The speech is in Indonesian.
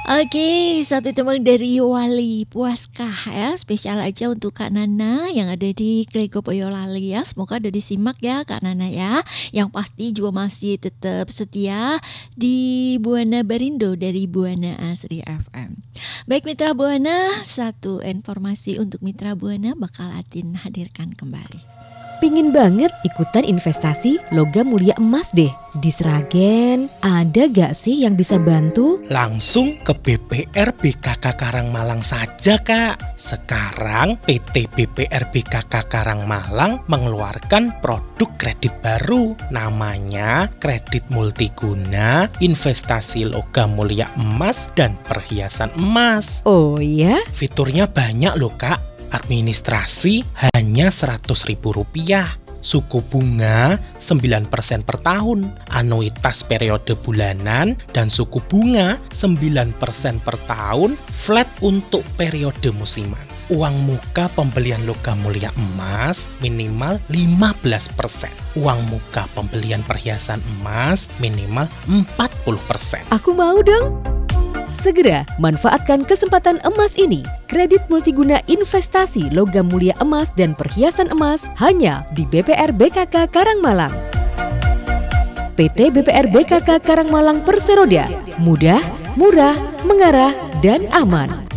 Oke, satu teman dari Wali Puaskah ya, spesial aja untuk Kak Nana yang ada di Klego Boyolali ya. Semoga udah disimak ya Kak Nana ya. Yang pasti juga masih tetap setia di Buana Barindo dari Buana Asri FM. Baik Mitra Buana, satu informasi untuk Mitra Buana bakal Atin hadirkan kembali. Pingin banget ikutan investasi logam mulia emas deh. Di Sragen, ada gak sih yang bisa bantu? Langsung ke BPR BKK Karangmalang saja Kak. Sekarang PT BPR BKK Karangmalang mengeluarkan produk kredit baru. Namanya kredit multiguna, investasi logam mulia emas dan perhiasan emas. Oh ya? Fiturnya banyak loh Kak. Administrasi hanya Rp100.000. Suku bunga 9% per tahun, anuitas periode bulanan, dan suku bunga 9% per tahun flat untuk periode musiman. Uang muka pembelian logam mulia emas minimal 15%. Uang muka pembelian perhiasan emas minimal 40%. Aku mau dong. Segera manfaatkan kesempatan emas ini. Kredit multiguna investasi logam mulia emas dan perhiasan emas hanya di BPR BKK Karangmalang. PT BPR BKK Karangmalang Perseroda. Mudah, murah, mengarah, dan aman.